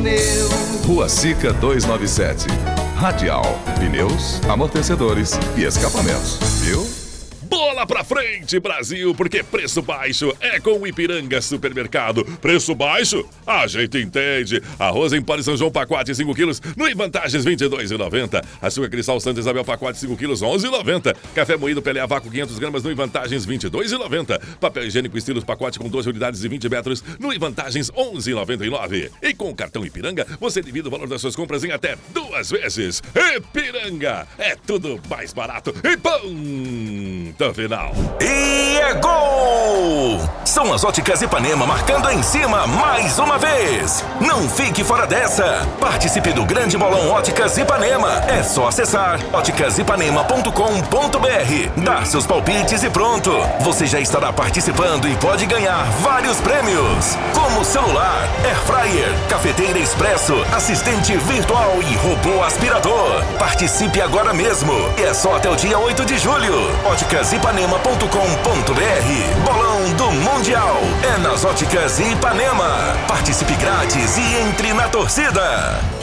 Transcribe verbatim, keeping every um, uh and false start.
pneu. Rua Sica duzentos e noventa e sete. Radial, pneus, amortecedores e escapamentos, viu? Bola pra frente, Brasil, porque preço baixo é com o Ipiranga Supermercado. Preço baixo? A gente entende. Arroz em pó de São João, pacote cinco quilos, no Vantagens vinte e dois reais e noventa centavos. Açúcar Cristal Santa Isabel, pacote cinco quilos, onze reais e noventa centavos. Café moído Pelé a vácuo quinhentas gramas, no Vantagens vinte e dois reais e noventa centavos. Papel higiênico Estilos, pacote com doze unidades e vinte metros, no Vantagens onze reais e noventa e nove centavos. E com o cartão Ipiranga, você divide o valor das suas compras em até duas vezes. Ipiranga, é tudo mais barato e ponto final. E é gol! São as Óticas Ipanema marcando em cima mais uma vez. Não fique fora dessa. Participe do grande bolão Óticas Ipanema. É só acessar óticas ipanema ponto com ponto br, dar seus palpites e pronto. Você já estará participando e pode ganhar vários prêmios, como celular, air fryer, cafeteira expresso, assistente virtual e robô aspirador. Participe agora mesmo. E é só até o dia oito de julho. óticas ipanema ponto com ponto br. Bolão do Mundial é nas Óticas Ipanema. Participe grátis e entre na torcida.